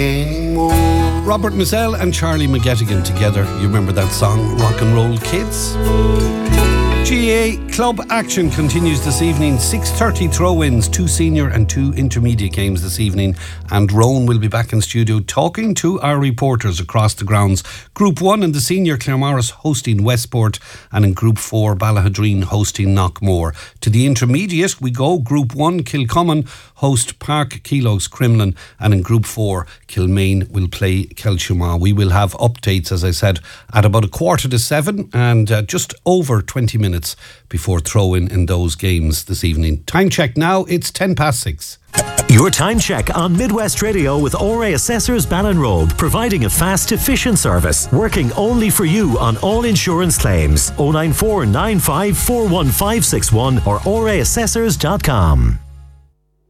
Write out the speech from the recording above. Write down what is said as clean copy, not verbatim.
Robert Mizell and Charlie McGettigan together. You remember that song, Rock and Roll Kids? GAA Club action continues this evening. 6:30 throw-ins, 2 senior and 2 intermediate games this evening. And Rowan will be back in studio talking to our reporters across the grounds. Group 1 in the senior, Claremorris hosting Westport, and in Group 4, Ballahadreen hosting Knockmore. To the intermediate we go. Group 1, Kilcommon host Park Keelogs Crumlin, and in Group 4, Kilmaine will play Kelchuma. We will have updates, as I said, at about 6:45 and just over 20 minutes before throw-in those games this evening. Time check now, it's 6:10. Your time check on Midwest Radio with ORA Assessors Ballinrobe, providing a fast, efficient service, working only for you on all insurance claims. 094 95 41561 or oraassessors.com.